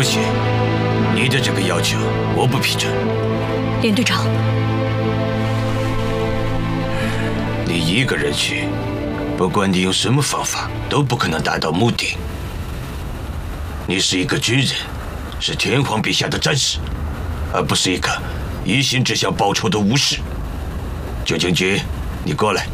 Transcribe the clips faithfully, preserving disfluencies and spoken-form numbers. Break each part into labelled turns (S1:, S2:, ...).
S1: 不行，你的这个要求我不批准。
S2: 连队长，
S1: 你一个人去，不管你用什么方法，都不可能达到目的。你是一个军人，是天皇陛下的战士，而不是一个一心只想报仇的武士。九将军，你过来。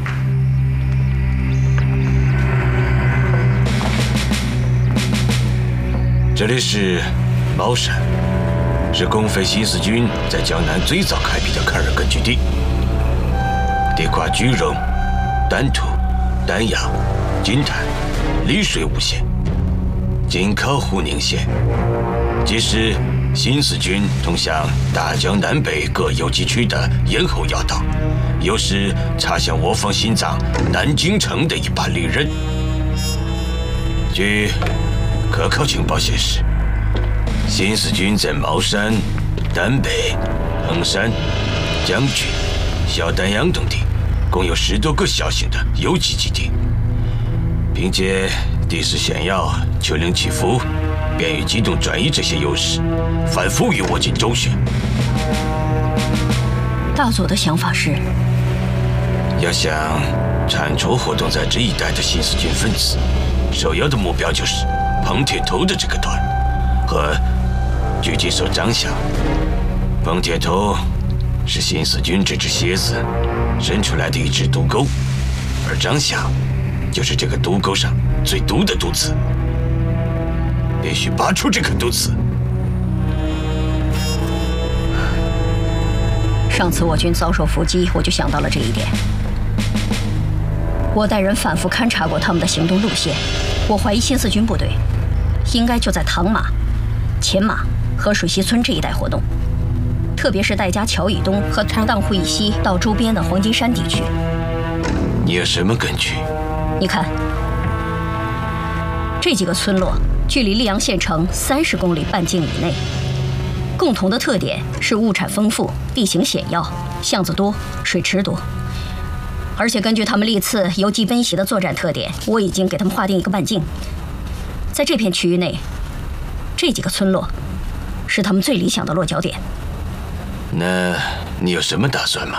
S1: 这里是茅山，是共匪新四军在江南最早开辟的坎儿根据地，地跨句容、丹徒、丹阳、金坛、丽水五县，紧靠虎宁县，既是新四军通向大江南北各游击区的咽喉要道，又是插向我方心脏南京城的一把利刃。据可靠情报显示，新四军在茅山、丹北、衡山、将军、小丹阳等地，共有十多个小型的游击基地。凭借地势险要、丘陵起伏，便于机动转移这些优势，反复与我军周旋。
S2: 大佐的想法是，
S1: 要想铲除活动在这一带的新四军分子，首要的目标就是彭铁头的这个团和狙击手张霞。彭铁头是新四军这只蝎子伸出来的一只毒钩，而张霞就是这个毒钩上最毒的毒刺，必须拔出这颗毒刺。
S2: 上次我军遭受伏击，我就想到了这一点。我带人反复勘察过他们的行动路线，我怀疑新四军部队应该就在唐马、前马和水西村这一带活动，特别是戴家桥以东和长荡湖以西到周边的黄金山地区。
S1: 你有什么根据？
S2: 你看，这几个村落距离溧阳县城三十公里半径以内，共同的特点是物产丰富、地形险要、巷子多、水池多。而且根据他们历次游击奔袭的作战特点，我已经给他们划定一个半径。在这片区域内，这几个村落是他们最理想的落脚点。
S1: 那你有什么打算吗？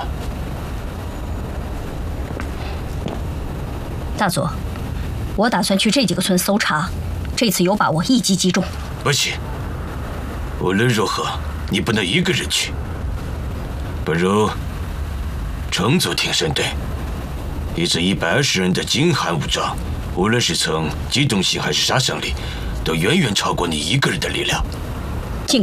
S2: 大佐，我打算去这几个村搜查，这次有把握一击击中。
S1: 不行，无论如何，你不能一个人去。不如重组挺身队，一支一百二十人的精悍武装，无论是从机动性还是杀伤力，都远远超过你一个人的力量。